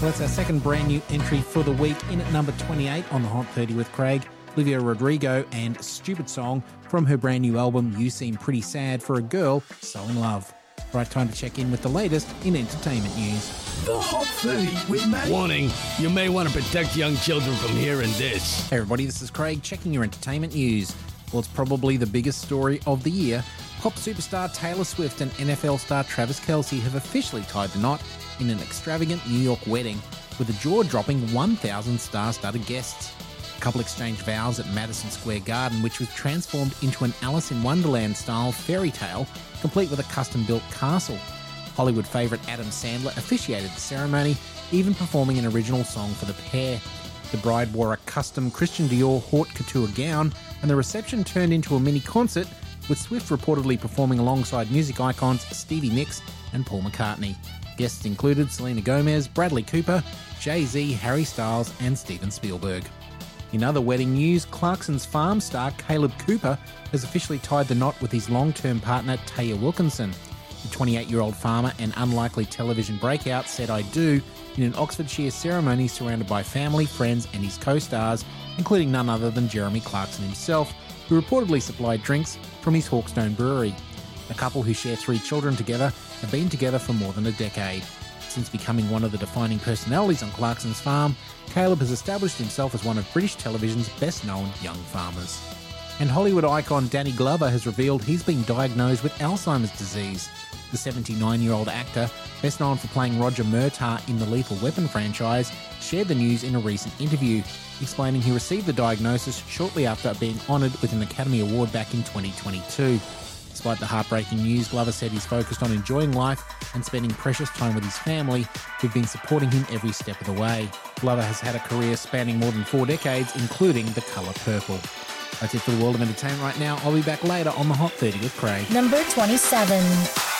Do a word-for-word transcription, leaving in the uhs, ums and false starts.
Well, that's our second brand new entry for the week. In at number twenty-eight on the Hot thirty with Craig, Olivia Rodrigo and Stupid Song from her brand new album You Seem Pretty Sad for a Girl So in Love. Right time to check in with the latest in entertainment news. The Hot thirty with Matt. Warning, you may want to protect young children from hearing this. Hey everybody, this is Craig checking your entertainment news. Well, it's probably the biggest story of the year. Pop superstar Taylor Swift and N F L star Travis Kelce have officially tied the knot in an extravagant New York wedding with a jaw-dropping one thousand star-studded guests. The couple exchanged vows at Madison Square Garden, which was transformed into an Alice in Wonderland-style fairy tale, complete with a custom-built castle. Hollywood favourite Adam Sandler officiated the ceremony, even performing an original song for the pair. The bride wore a custom Christian Dior haute couture gown, and the reception turned into a mini-concert, with Swift reportedly performing alongside music icons Stevie Nicks and Paul McCartney. Guests included Selena Gomez, Bradley Cooper, Jay-Z, Harry Styles and Steven Spielberg. In other wedding news, Clarkson's Farm star Caleb Cooper has officially tied the knot with his long-term partner Taya Wilkinson. The twenty-eight-year-old farmer and unlikely television breakout said "I do" in an Oxfordshire ceremony surrounded by family, friends and his co-stars, including none other than Jeremy Clarkson himself, who reportedly supplied drinks from his Hawkstone brewery. The couple, who share three children together, have been together for more than a decade. Since becoming one of the defining personalities on Clarkson's Farm, Caleb has established himself as one of British television's best-known young farmers. And Hollywood icon Danny Glover has revealed he's been diagnosed with Alzheimer's disease. The seventy-nine-year-old actor, best known for playing Roger Murtaugh in the Lethal Weapon franchise, shared the news in a recent interview, explaining he received the diagnosis shortly after being honoured with an Academy Award back in twenty twenty-two. Despite the heartbreaking news, Glover said he's focused on enjoying life and spending precious time with his family, who've been supporting him every step of the way. Glover has had a career spanning more than four decades, including The Colour Purple. That's it for the world of entertainment right now. I'll be back later on the Hot thirty with Craig. Number twenty-seven.